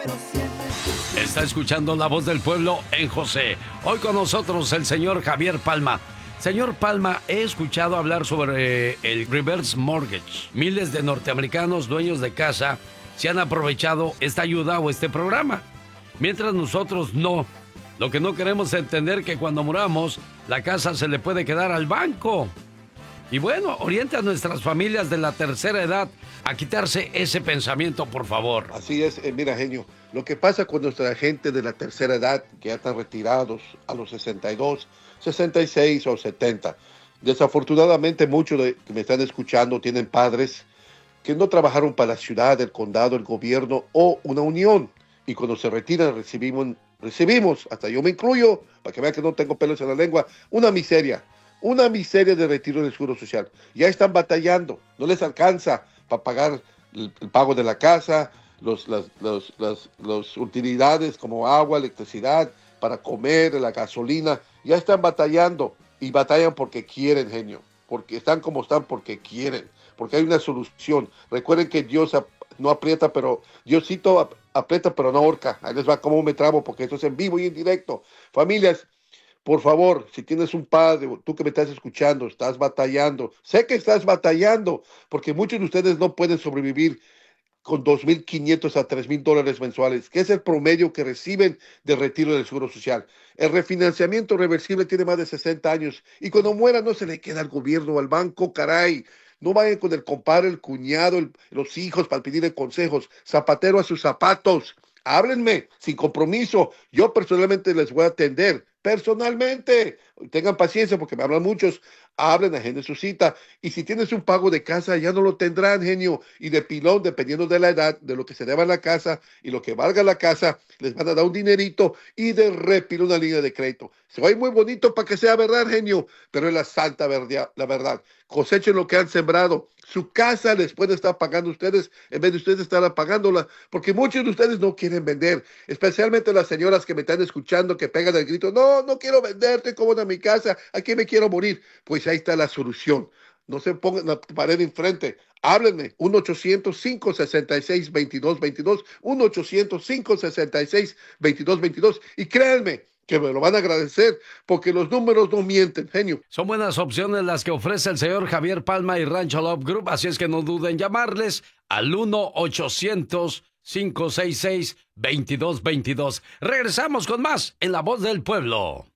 Está escuchando La Voz del Pueblo en José. Hoy con nosotros el señor Javier Palma. Señor Palma, he escuchado hablar sobre el reverse mortgage. Miles de norteamericanos dueños de casa se han aprovechado esta ayuda o este programa, mientras nosotros no. Lo que no queremos es entender que cuando muramos, la casa se le puede quedar al banco. Y bueno, oriente a nuestras familias de la tercera edad a quitarse ese pensamiento, por favor. Así es, mira, genio, lo que pasa con nuestra gente de la tercera edad, que ya están retirados a los 62, 66 o 70, desafortunadamente muchos que me están escuchando tienen padres que no trabajaron para la ciudad, el condado, el gobierno o una unión, y cuando se retiran recibimos, hasta yo me incluyo, para que vean que no tengo pelos en la lengua, una miseria de retiro del Seguro Social. Ya están batallando, no les alcanza para pagar el pago de la casa, las utilidades como agua, electricidad, para comer, la gasolina. Ya están batallando y batallan porque quieren, genio, porque están como están porque quieren, porque hay una solución. Recuerden que Dios no aprieta, pero Diosito aprieta, pero no ahorca. Ahí les va cómo me trabo, porque esto es en vivo y en directo. Familias, por favor, si tienes un padre, tú que me estás escuchando, estás batallando, sé que estás batallando, porque muchos de ustedes no pueden sobrevivir con $2,500 a $3,000 mensuales, que es el promedio que reciben de retiro del Seguro Social. El refinanciamiento reversible tiene más de 60 años y cuando muera no se le queda al gobierno o al banco, caray. No vayan con el compadre, el cuñado, los hijos para pedirle consejos. Zapatero a sus zapatos. Háblenme sin compromiso. Yo personalmente les voy a atender. Personalmente. Tengan paciencia porque me hablan muchos. Hablen, agenden su cita. Y si tienes un pago de casa, ya no lo tendrán, genio. Y de pilón, dependiendo de la edad, de lo que se deba en la casa y lo que valga la casa, les van a dar un dinerito y de repilo una línea de crédito. Se oye muy bonito para que sea verdad, genio, pero es la santa verdad, la verdad. Cosechen lo que han sembrado. Su casa les puede estar pagando ustedes en vez de ustedes estar pagándola, porque muchos de ustedes no quieren vender, especialmente las señoras que me están escuchando que pegan el grito, no quiero vender, estoy cómoda en mi casa, aquí me quiero morir. Pues ahí está la solución. No se pongan la pared enfrente. Háblenme, 1-800-566-2222, 1-800-566-2222 y créanme que me lo van a agradecer porque los números no mienten, genio. Son buenas opciones las que ofrece el señor Javier Palma y Rancho Love Group, así es que no duden en llamarles al 1-800-566-2222. Regresamos con más en La Voz del Pueblo.